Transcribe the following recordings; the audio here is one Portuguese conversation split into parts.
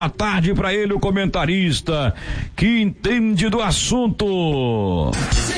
tarde para ele, o comentarista que entende do assunto.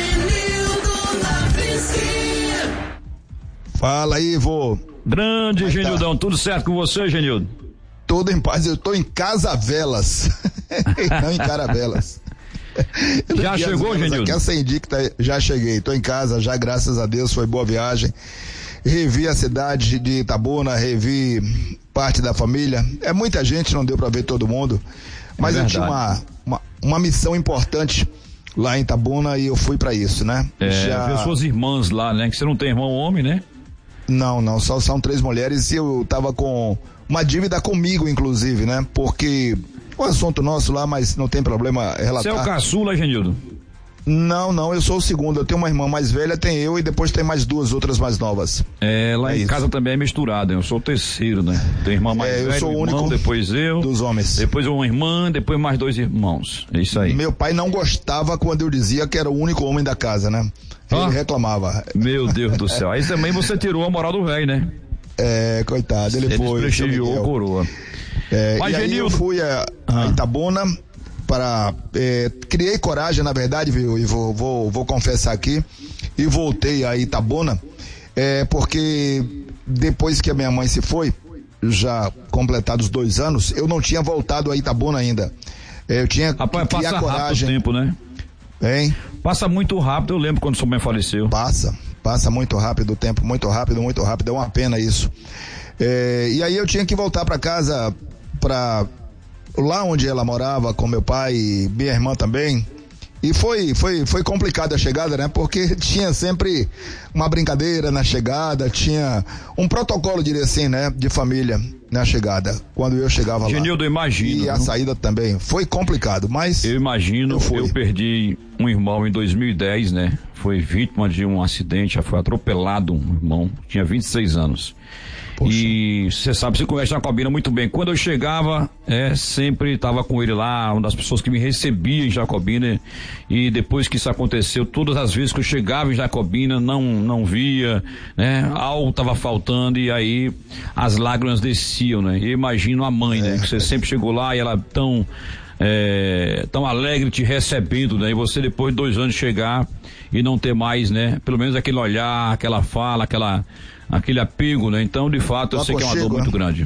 Fala aí, vô. Grande Genildão, tudo certo com você, Genildo? Tudo em paz, eu tô em Casavelas, não em Caravelas. Já chegou, Genildo? Já cheguei, tô em casa, já graças a Deus, foi boa viagem. Revi a cidade de Itabuna, revi parte da família. É muita gente, não deu para ver todo mundo, mas eu tinha uma missão importante lá em Itabuna e eu fui para isso, né? Ver suas irmãs lá, né? Que você não tem irmão homem, né? Não, só são 3 mulheres e eu tava com uma dívida comigo, inclusive, né? Porque o assunto nosso lá, mas não tem problema relatar. Você é o caçula, Genildo? Não, eu sou o segundo. Eu tenho uma irmã mais velha, tem eu e depois tem mais 2 outras mais novas. Lá em casa também é misturado, eu sou o terceiro, né? Tem irmã mais velha, eu sou o único depois eu. Dos homens. Depois uma irmã, depois mais 2 irmãos. É isso aí. Meu pai não gostava quando eu dizia que era o único homem da casa, né? Ele reclamava. Meu Deus do céu. Aí também você tirou a moral do velho, né? Coitado, ele foi. Desprestigiou a coroa. Mas, Genildo, aí eu fui a Itabuna criei coragem, na verdade, viu? E vou confessar aqui, e voltei a Itabuna, porque depois que a minha mãe se foi, já completados 2 anos, eu não tinha voltado a Itabuna ainda. Eu tinha que criar coragem. Passa rápido o tempo, né? Hein? Passa muito rápido, eu lembro quando sua mãe faleceu. Passa muito rápido o tempo, muito rápido, é uma pena isso. E aí eu tinha que voltar para casa, lá onde ela morava com meu pai e minha irmã também. E foi complicada a chegada, né? Porque tinha sempre uma brincadeira na chegada, tinha um protocolo, diria assim, né? De família na chegada, quando eu chegava lá. Genildo, eu imagino. E a saída também. Foi complicado, mas... Eu imagino, eu perdi um irmão em 2010, né? Foi vítima de um acidente, foi atropelado um irmão, tinha 26 anos. Poxa. E você sabe, você conhece Jacobina muito bem. Quando eu chegava, sempre estava com ele lá, uma das pessoas que me recebia em Jacobina. E depois que isso aconteceu, todas as vezes que eu chegava em Jacobina, não via, né? Algo estava faltando e aí as lágrimas desciam, né? E imagino a mãe, né? Que você sempre chegou lá e ela tão alegre te recebendo, né? E você depois de 2 anos chegar e não ter mais, né? Pelo menos aquele olhar, aquela fala, aquele apego, né? Então, de fato, eu sei que é uma dor muito grande.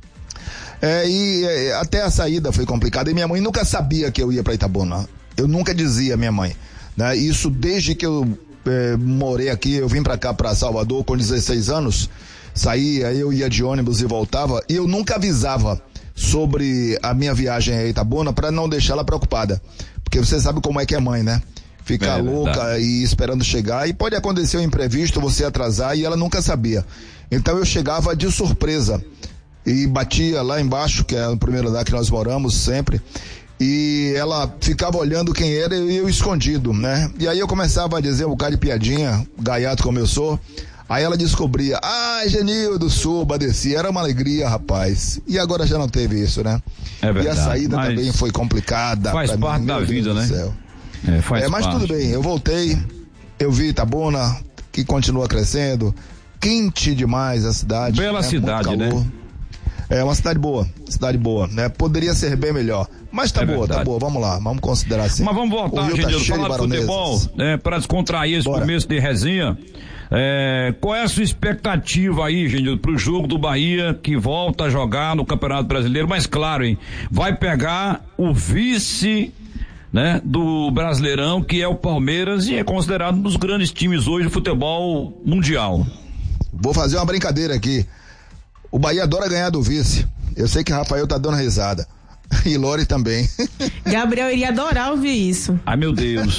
Até a saída foi complicada e minha mãe nunca sabia que eu ia para Itabuna. Eu nunca dizia à minha mãe, né? Isso desde que eu morei aqui, eu vim para cá, para Salvador com 16 anos, saía, eu ia de ônibus e voltava, e eu nunca avisava sobre a minha viagem a Itabuna para não deixar ela preocupada, porque você sabe como é que é mãe, né? Ficar louca e esperando chegar, e pode acontecer um imprevisto, você atrasar, e ela nunca sabia. Então eu chegava de surpresa e batia lá embaixo, que é o primeiro andar que nós moramos sempre, e ela ficava olhando quem era e eu escondido, né? E aí eu começava a dizer um bocado de piadinha, gaiato como eu sou. Aí ela descobria, Genildo, suba, descia, era uma alegria, rapaz. E agora já não teve isso, né? É verdade. E a saída também foi complicada. Faz parte da vida, né? Mas tudo bem, eu voltei, eu vi Itabuna, que continua crescendo, quente demais a cidade. Bela cidade, né? É uma cidade boa, né? Poderia ser bem melhor, mas tá boa, vamos lá, vamos considerar assim. Mas vamos voltar, Genildo, falar de futebol, para descontrair esse começo de resenha. Qual é a sua expectativa aí, Genildo, pro jogo do Bahia, que volta a jogar no Campeonato Brasileiro? Mas claro, hein, vai pegar o vice, né, do Brasileirão, que é o Palmeiras, e é considerado um dos grandes times hoje do futebol mundial. Vou fazer uma brincadeira aqui. O Bahia adora ganhar do vice. Eu sei que Rafael tá dando risada. E Lore também. Gabriel iria adorar ouvir isso. Ai, meu Deus.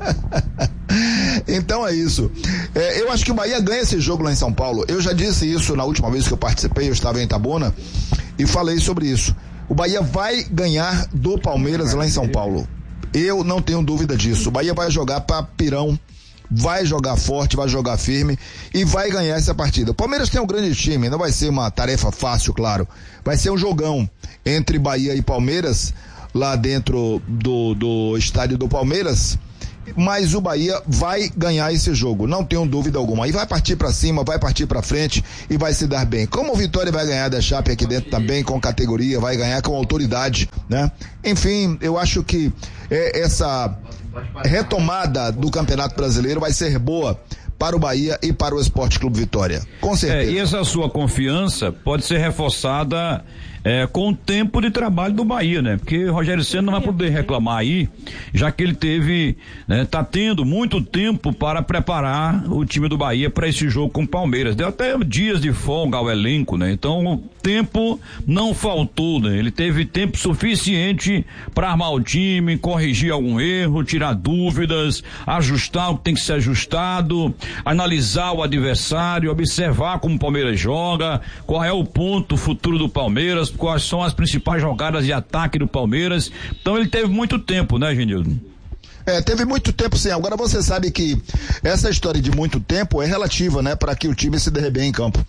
Então é isso. Eu acho que o Bahia ganha esse jogo lá em São Paulo. Eu já disse isso na última vez que eu participei, eu estava em Itabuna e falei sobre isso. O Bahia vai ganhar do Palmeiras lá em São Paulo. Eu não tenho dúvida disso. O Bahia vai jogar pra pirão, vai jogar forte, vai jogar firme e vai ganhar essa partida. O Palmeiras tem um grande time, não vai ser uma tarefa fácil, claro. Vai ser um jogão entre Bahia e Palmeiras, lá dentro do estádio do Palmeiras. mas o Bahia vai ganhar esse jogo, não tenho dúvida alguma. E vai partir para cima, vai partir para frente e vai se dar bem. Como o Vitória vai ganhar da Chape aqui dentro também, com categoria, vai ganhar com autoridade, né? Enfim, eu acho que essa retomada do Campeonato Brasileiro vai ser boa para o Bahia e para o Esporte Clube Vitória, com certeza. E essa sua confiança pode ser reforçada com o tempo de trabalho do Bahia, né? Porque o Rogério Ceni não vai poder reclamar aí, já que ele teve, né, tá tendo muito tempo para preparar o time do Bahia para esse jogo com o Palmeiras. Deu até dias de folga ao elenco, né? Então o tempo não faltou, né? Ele teve tempo suficiente para armar o time, corrigir algum erro, tirar dúvidas, ajustar o que tem que ser ajustado, analisar o adversário, observar como o Palmeiras joga, qual é o ponto futuro do Palmeiras, quais são as principais jogadas de ataque do Palmeiras. Então ele teve muito tempo, né, Genildo? Teve muito tempo sim. Agora você sabe que essa história de muito tempo é relativa, né, para que o time se dê bem em campo.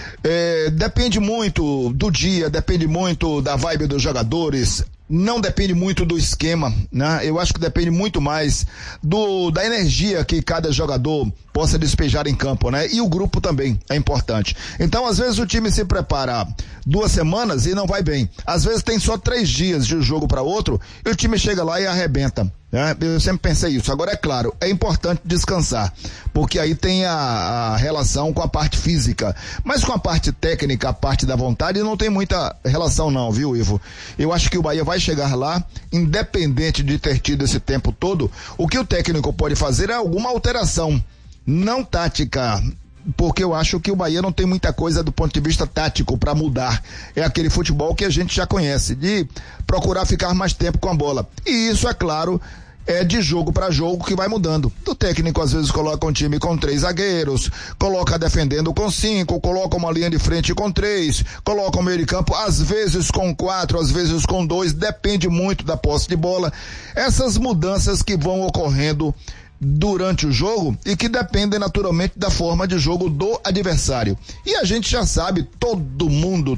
Depende muito do dia, depende muito da vibe dos jogadores, não depende muito do esquema, né? Eu acho que depende muito mais da energia que cada jogador possa despejar em campo, né? E o grupo também é importante. Então, às vezes o time se prepara 2 semanas e não vai bem. Às vezes tem só 3 dias de um jogo para outro e o time chega lá e arrebenta. Eu sempre pensei isso. Agora, é claro, é importante descansar, porque aí tem a relação com a parte física, mas com a parte técnica, a parte da vontade, não tem muita relação não, viu, Ivo? Eu acho que o Bahia vai chegar lá, independente de ter tido esse tempo todo. O que o técnico pode fazer é alguma alteração, não tática, porque eu acho que o Bahia não tem muita coisa do ponto de vista tático para mudar. É aquele futebol que a gente já conhece, de procurar ficar mais tempo com a bola. E isso, é claro, é de jogo para jogo que vai mudando. O técnico às vezes coloca um time com 3 zagueiros, coloca defendendo com 5, coloca uma linha de frente com 3, coloca um meio de campo às vezes com 4, às vezes com 2, depende muito da posse de bola. Essas mudanças que vão ocorrendo durante o jogo e que dependem naturalmente da forma de jogo do adversário. E a gente já sabe, todo mundo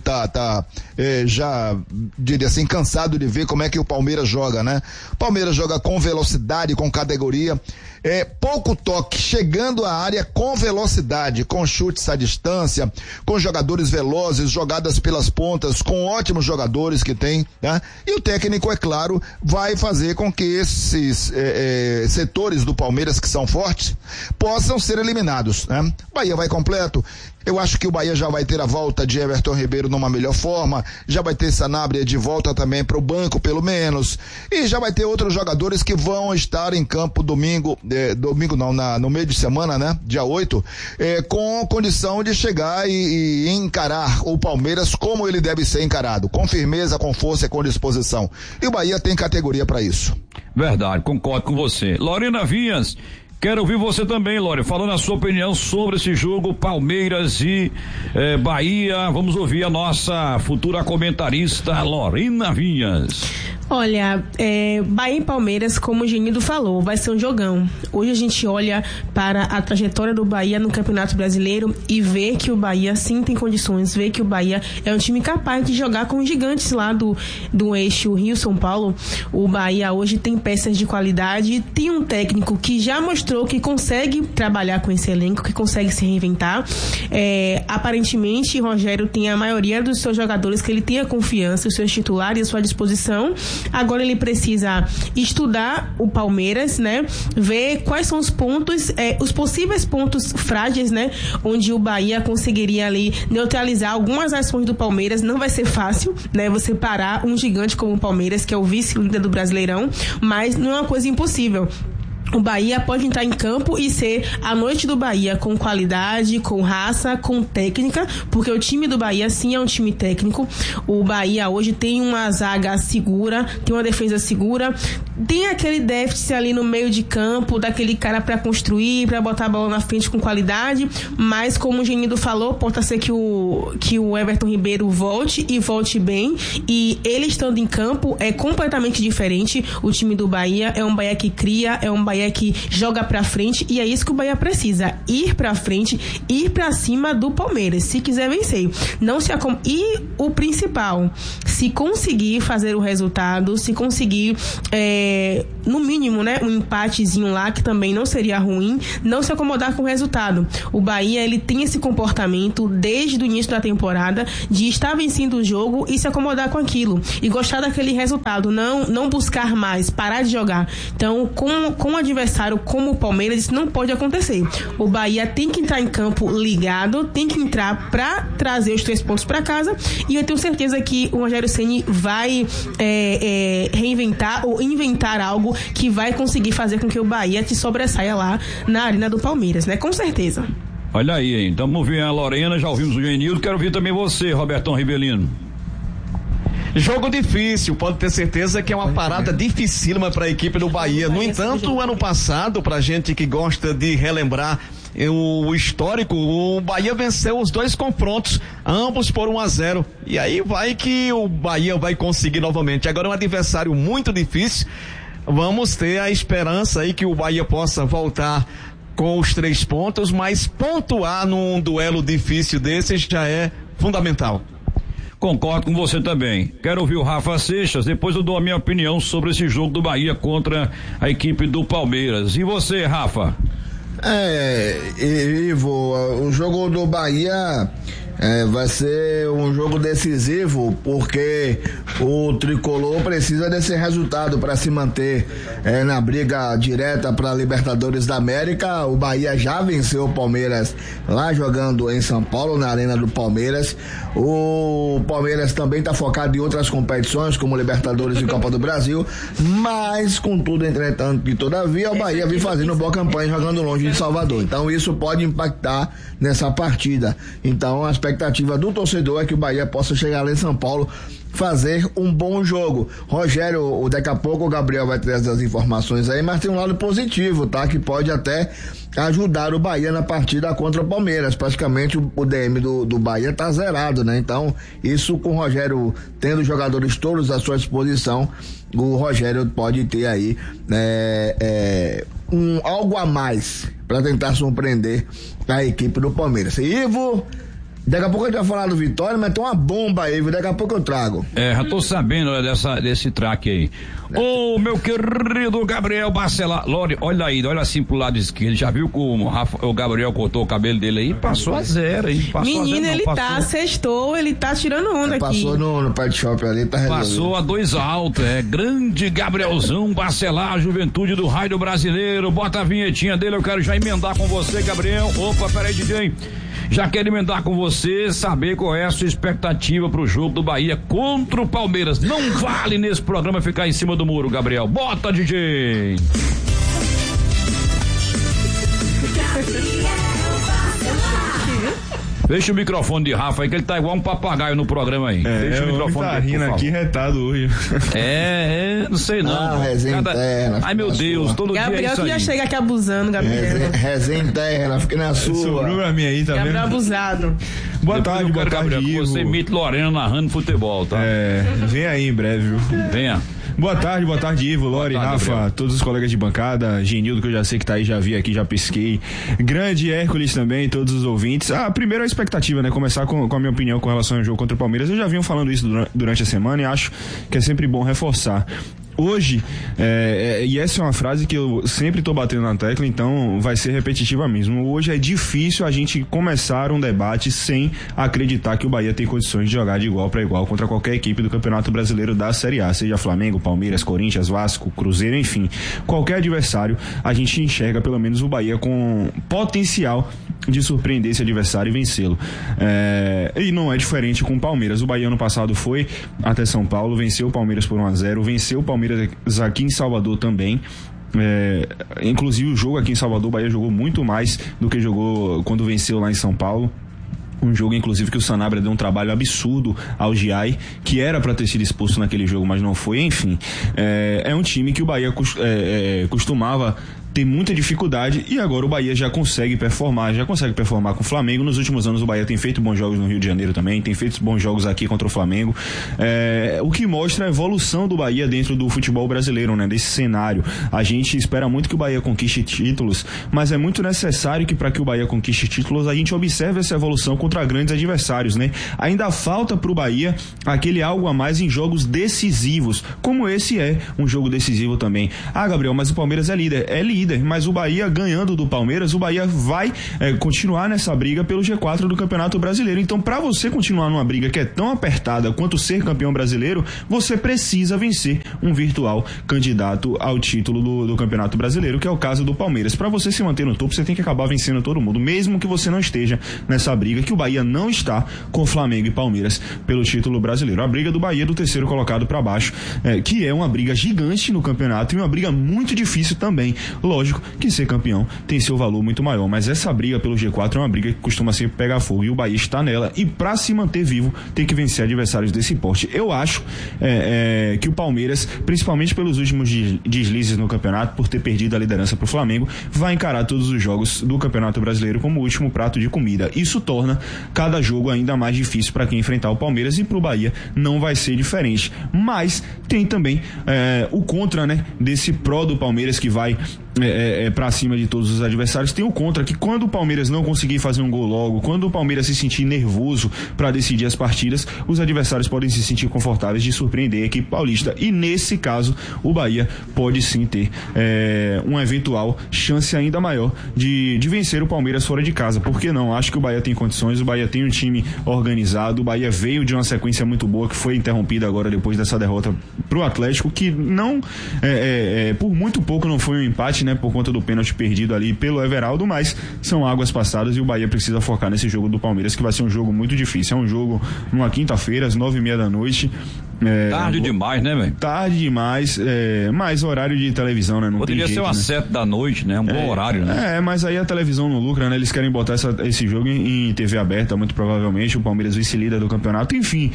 já diria assim, cansado de ver como é que o Palmeiras joga, né? O Palmeiras joga com velocidade, com categoria, pouco toque, chegando à área com velocidade, com chutes à distância, com jogadores velozes, jogadas pelas pontas, com ótimos jogadores que tem, né? E o técnico, é claro, vai fazer com que esses setores do Palmeiras que são fortes possam ser eliminados, né? Bahia vai completo. Eu acho que o Bahia já vai ter a volta de Everton Ribeiro numa melhor forma, já vai ter Sanabria de volta também para o banco, pelo menos, e já vai ter outros jogadores que vão estar em campo no meio de semana, né? Dia 8, com condição de chegar e encarar o Palmeiras como ele deve ser encarado, com firmeza, com força e com disposição. E o Bahia tem categoria para isso. Verdade, concordo com você. Lorena Vinhas, quero ouvir você também, Lore, falando a sua opinião sobre esse jogo, Palmeiras e Bahia. Vamos ouvir a nossa futura comentarista, Lorena Vinhas. Olha, Bahia e Palmeiras, como o Genildo falou, vai ser um jogão. Hoje a gente olha para a trajetória do Bahia no Campeonato Brasileiro e vê que o Bahia sim tem condições, vê que o Bahia é um time capaz de jogar com os gigantes lá do eixo Rio-São Paulo. O Bahia hoje tem peças de qualidade, tem um técnico que já mostrou que consegue trabalhar com esse elenco, que consegue se reinventar. Aparentemente, Rogério tem a maioria dos seus jogadores que ele tem a confiança, os seus titulares à sua disposição. Agora ele precisa estudar o Palmeiras, né? Ver quais são os pontos, os possíveis pontos frágeis, né? Onde o Bahia conseguiria ali neutralizar algumas ações do Palmeiras. Não vai ser fácil, né? Você parar um gigante como o Palmeiras, que é o vice-líder do Brasileirão, mas não é uma coisa impossível. O Bahia pode entrar em campo e ser a noite do Bahia com qualidade, com raça, com técnica, porque o time do Bahia sim é um time técnico. O Bahia hoje tem uma zaga segura, tem uma defesa segura, tem aquele déficit ali no meio de campo, daquele cara para construir, para botar a bola na frente com qualidade, mas como o Genildo falou, pode ser que o Everton Ribeiro volte e volte bem, e ele estando em campo é completamente diferente. O time do Bahia é um Bahia que cria, é um Bahia que joga pra frente, e é isso que o Bahia precisa, ir pra frente, ir pra cima do Palmeiras, se quiser vencer. E o principal, se conseguir fazer o resultado, se conseguir no mínimo, né, um empatezinho lá, que também não seria ruim, não se acomodar com o resultado. O Bahia, ele tem esse comportamento desde o início da temporada de estar vencendo o jogo e se acomodar com aquilo e gostar daquele resultado, não buscar mais, parar de jogar. Então, com um adversário como o Palmeiras, isso não pode acontecer. O Bahia tem que entrar em campo ligado, tem que entrar para trazer os 3 pontos para casa, e eu tenho certeza que o Rogério Ceni vai reinventar ou inventar algo que vai conseguir fazer com que o Bahia se sobressaia lá na Arena do Palmeiras, né? Com certeza. Olha aí, hein? Então vamos ver a Lorena, já ouvimos o Genildo, quero ouvir também você, Robertão Ribelino. Jogo difícil, pode ter certeza que é uma parada dificílima para a equipe do Bahia. No entanto, o ano passado, pra gente que gosta de relembrar o histórico, o Bahia venceu os 2 confrontos, ambos por 1-0. E aí vai que o Bahia vai conseguir novamente. Agora é um adversário muito difícil. Vamos ter a esperança aí que o Bahia possa voltar com os 3 pontos, mas pontuar num duelo difícil desses já é fundamental. Concordo com você também. Quero ouvir o Rafa Seixas, depois eu dou a minha opinião sobre esse jogo do Bahia contra a equipe do Palmeiras. E você, Rafa? Ivo, o jogo do Bahia vai ser um jogo decisivo, porque o tricolor precisa desse resultado para se manter na briga direta para a Libertadores da América. O Bahia já venceu o Palmeiras lá jogando em São Paulo, na Arena do Palmeiras. O Palmeiras também está focado em outras competições, como Libertadores e Copa do Brasil, mas contudo, entretanto e todavia, o Bahia vem fazendo boa campanha jogando longe de Salvador, então isso pode impactar nessa partida. Então a expectativa do torcedor é que o Bahia possa chegar lá em São Paulo, fazer um bom jogo. Rogério, daqui a pouco o Gabriel vai trazer as informações aí, mas tem um lado positivo, tá? Que pode até ajudar o Bahia na partida contra o Palmeiras. Praticamente o DM do Bahia tá zerado, né? Então, isso com o Rogério tendo os jogadores todos à sua disposição, o Rogério pode ter aí algo a mais para tentar surpreender a equipe do Palmeiras. Ivo, daqui a pouco a gente vai falar do Vitória, mas tem uma bomba aí, daqui a pouco eu trago. Já tô sabendo desse traque aí. Ô, meu querido Gabriel Bacelar, Lore, olha aí, olha assim pro lado esquerdo, já viu como o Gabriel cortou o cabelo dele aí? Passou a 0, hein? Menino, ele sextou, ele tá tirando onda aqui. Passou no pet shop ali, tá resolvido. Passou a 2 alto, grande Gabrielzão Bacelar, juventude do raio brasileiro, bota a vinhetinha dele, eu quero já emendar com você, Gabriel. Opa, peraí, DJ. Já quero emendar com você, saber qual é a sua expectativa pro jogo do Bahia contra o Palmeiras. Não vale nesse programa ficar em cima do muro, Gabriel. Bota, DJ! Fecha o microfone de Rafa aí, que ele tá igual um papagaio no programa aí. Fecha o microfone tá rindo aqui retado hoje. Não sei não. Resenha interna. Ai, meu Deus, todo Gabriel dia é isso que aí. já chega aqui abusando, Gabriel. Resenha interna, fica na sua. Sobrou pra mim aí, tá Gabriel vendo? abusado. Boa tarde, Gabriel, Ivo. você imita Lorena narrando futebol, tá? Vem aí em breve, viu? Venha. Boa tarde, Ivo, Lore, Rafa, Gabriel. todos os colegas de bancada, Genildo, que eu já sei que tá aí, já vi aqui, já pesquei. Grande Hércules também, todos os ouvintes. Primeiro a expectativa, né? Começar com a minha opinião com relação ao jogo contra o Palmeiras. Eu já vinha falando isso durante a semana e acho que é sempre bom reforçar. Hoje, e essa é uma frase que eu sempre tô batendo na tecla, então vai ser repetitiva mesmo. Hoje é difícil a gente começar um debate sem acreditar que o Bahia tem condições de jogar de igual para igual contra qualquer equipe do Campeonato Brasileiro da Série A, seja Flamengo, Palmeiras, Corinthians, Vasco, Cruzeiro, enfim. Qualquer adversário, a gente enxerga pelo menos o Bahia com potencial de surpreender esse adversário e vencê-lo. E não é diferente com o Palmeiras. O Bahia ano passado foi até São Paulo, venceu o Palmeiras por 1-0, venceu o Palmeiras aqui em Salvador também. Inclusive o jogo aqui em Salvador, o Bahia jogou muito mais do que jogou quando venceu lá em São Paulo. Um jogo, inclusive, que o Sanabria deu um trabalho absurdo ao Giai, que era para ter sido expulso naquele jogo, mas não foi. Enfim, é um time que o Bahia costumava tem muita dificuldade, e agora o Bahia já consegue performar com o Flamengo. Nos últimos anos o Bahia tem feito bons jogos no Rio de Janeiro também, tem feito bons jogos aqui contra o Flamengo, o que mostra a evolução do Bahia dentro do futebol brasileiro, né, desse cenário. A gente espera muito que o Bahia conquiste títulos, mas é muito necessário que para que o Bahia conquiste títulos a gente observe essa evolução contra grandes adversários, né? Ainda falta pro Bahia aquele algo a mais em jogos decisivos, como esse é um jogo decisivo também. Gabriel, mas o Palmeiras é líder, mas o Bahia ganhando do Palmeiras, o Bahia vai continuar nessa briga pelo G4 do Campeonato Brasileiro. Então, para você continuar numa briga que é tão apertada quanto ser campeão brasileiro, você precisa vencer um virtual candidato ao título do Campeonato Brasileiro, que é o caso do Palmeiras. Para você se manter no topo, você tem que acabar vencendo todo mundo, mesmo que você não esteja nessa briga, que o Bahia não está com Flamengo e Palmeiras pelo título brasileiro. A briga do Bahia do terceiro colocado para baixo, que é uma briga gigante no campeonato e uma briga muito difícil também. Lógico que ser campeão tem seu valor muito maior, mas essa briga pelo G4 é uma briga que costuma sempre pegar fogo, e o Bahia está nela, e para se manter vivo tem que vencer adversários desse porte. Eu acho que o Palmeiras, principalmente pelos últimos deslizes no campeonato, por ter perdido a liderança para o Flamengo, vai encarar todos os jogos do Campeonato Brasileiro como o último prato de comida. Isso torna cada jogo ainda mais difícil para quem enfrentar o Palmeiras, e para o Bahia não vai ser diferente. Mas tem também o contra, né, desse pró do Palmeiras que vai para cima de todos os adversários. Tem o contra, que quando o Palmeiras não conseguir fazer um gol logo, quando o Palmeiras se sentir nervoso para decidir as partidas, os adversários podem se sentir confortáveis de surpreender a equipe paulista, e nesse caso o Bahia pode sim ter uma eventual chance ainda maior de vencer o Palmeiras fora de casa. Por que não? Acho que o Bahia tem condições, o Bahia tem um time organizado, o Bahia veio de uma sequência muito boa que foi interrompida agora depois dessa derrota pro Atlético, que não por muito pouco não foi um empate, né, por conta do pênalti perdido ali pelo Everaldo, mas são águas passadas, e o Bahia precisa focar nesse jogo do Palmeiras, que vai ser um jogo muito difícil. É um jogo numa quinta-feira, às 9:30 da noite. Tarde demais, né, velho? Tarde demais, mais horário de televisão, né? Não poderia ser umas 7 da noite, né? Um bom horário, né? Mas aí a televisão não lucra, né? Eles querem botar esse jogo em TV aberta, muito provavelmente. O Palmeiras vice-líder do campeonato. Enfim,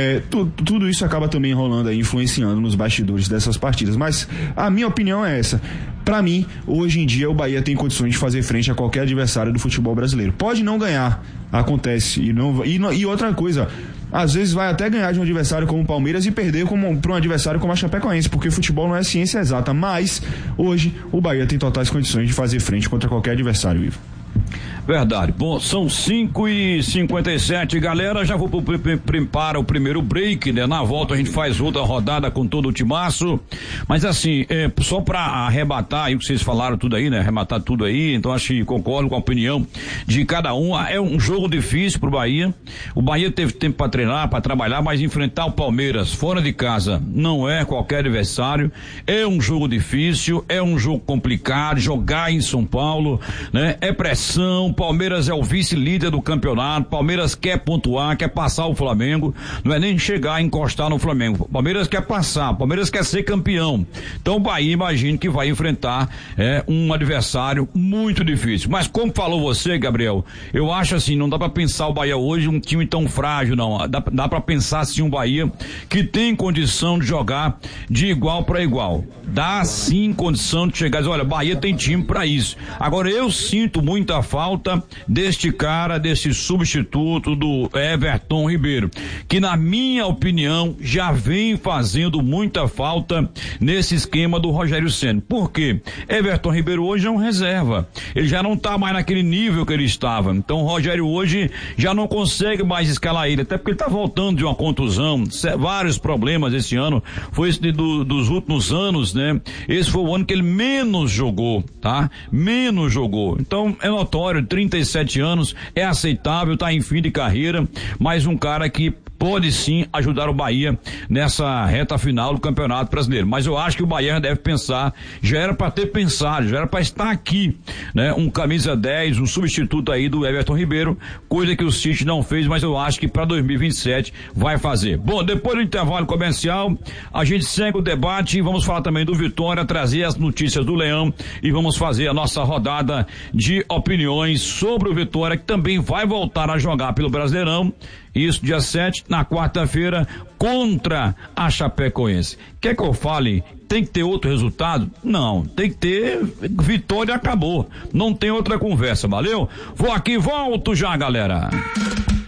tudo isso acaba também rolando aí, influenciando nos bastidores dessas partidas. Mas a minha opinião é essa. Pra mim, hoje em dia, o Bahia tem condições de fazer frente a qualquer adversário do futebol brasileiro. Pode não ganhar, acontece. E outra coisa, às vezes vai até ganhar de um adversário como o Palmeiras e perder para um adversário como a Chapecoense, porque futebol não é ciência exata. Mas hoje o Bahia tem totais condições de fazer frente contra qualquer adversário, Ivo. Verdade. Bom, são 5:57, galera. Já vou para o primeiro break, né? Na volta a gente faz outra rodada com todo o timaço. Mas assim, só para arrebatar aí o que vocês falaram tudo aí, né? Arrematar tudo aí. Então acho que concordo com a opinião de cada um. É um jogo difícil pro Bahia. O Bahia teve tempo para treinar, para trabalhar, mas enfrentar o Palmeiras fora de casa não é qualquer adversário. É um jogo difícil, é um jogo complicado. Jogar em São Paulo, né? É pressão. Palmeiras é o vice-líder do campeonato. Palmeiras quer pontuar, quer passar o Flamengo. Não é nem chegar a encostar no Flamengo. Palmeiras quer passar, Palmeiras quer ser campeão. Então o Bahia, imagino que vai enfrentar um adversário muito difícil. Mas como falou você, Gabriel, eu acho assim, não dá pra pensar o Bahia hoje um time tão frágil, não. Dá pra pensar assim um Bahia que tem condição de jogar de igual para igual. Dá sim condição de chegar e dizer, olha, Bahia tem time pra isso. Agora eu sinto muita falta deste cara, desse substituto do Everton Ribeiro, que na minha opinião já vem fazendo muita falta nesse esquema do Rogério Ceni. Por quê? Everton Ribeiro hoje é um reserva, ele já não tá mais naquele nível que ele estava, então o Rogério hoje já não consegue mais escalar ele, até porque ele tá voltando de uma contusão, vários problemas esse ano, foi esse dos últimos anos, né? Esse foi o ano que ele menos jogou, tá? Menos jogou, então é notório, 37 anos, é aceitável, tá em fim de carreira, mas um cara que pode sim ajudar o Bahia nessa reta final do Campeonato Brasileiro. Mas eu acho que o Bahia deve pensar, já era para ter pensado, já era para estar aqui, né? Um camisa 10, um substituto aí do Everton Ribeiro, coisa que o City não fez, mas eu acho que para 2027 vai fazer. Bom, depois do intervalo comercial, a gente segue o debate e vamos falar também do Vitória, trazer as notícias do Leão e vamos fazer a nossa rodada de opiniões sobre o Vitória, que também vai voltar a jogar pelo Brasileirão Isso, dia 7, na quarta-feira, contra a Chapecoense. Quer que eu fale? Tem que ter outro resultado? Não, tem que ter vitória e acabou. Não tem outra conversa, valeu? Vou aqui, volto já, galera.